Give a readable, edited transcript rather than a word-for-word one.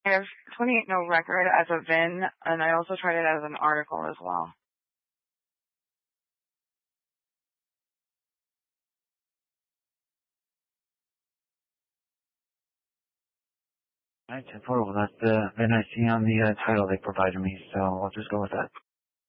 I have 28 no record as a VIN, and I also tried it as an article as well. Alright, 10-4, well that's the VIN I see on the title they provided me, so I'll just go with that.